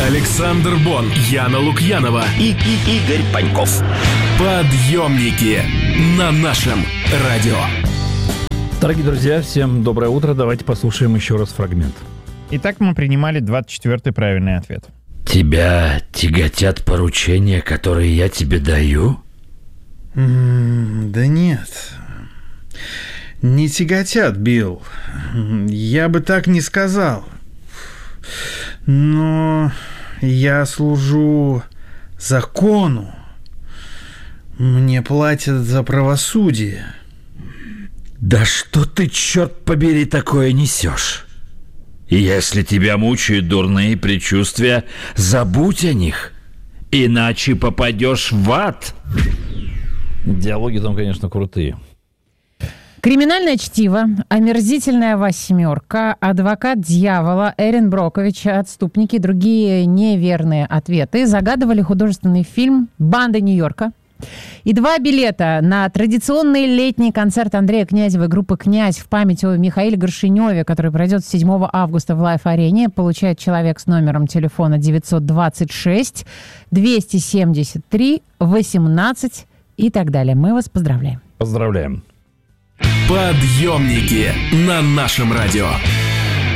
Александр Бон, Яна Лукьянова и Игорь Паньков. Подъемники на нашем радио. Дорогие друзья, всем доброе утро. Давайте послушаем еще раз фрагмент. Итак, мы принимали 24-й правильный ответ. Тебя тяготят поручения, которые я тебе даю? Да нет. Не тяготят, Билл. Я бы так не сказал. Но я служу закону. Мне платят за правосудие. Да что ты, черт побери, такое несешь? Если тебя мучают дурные предчувствия, забудь о них, иначе попадешь в ад. Диалоги там, конечно, крутые. Криминальное чтиво, омерзительная восьмерка, адвокат дьявола, Эрин Брокович, отступники и другие неверные ответы загадывали художественный фильм «Банды Нью-Йорка». И 2 билета на традиционный летний концерт Андрея Князева и группы «Князь» в память о Михаиле Горшеневе, который пройдет 7 августа в Лайф-арене, получает человек с номером телефона 926 273 18 и так далее. Мы вас поздравляем. Поздравляем. Подъемники на нашем радио.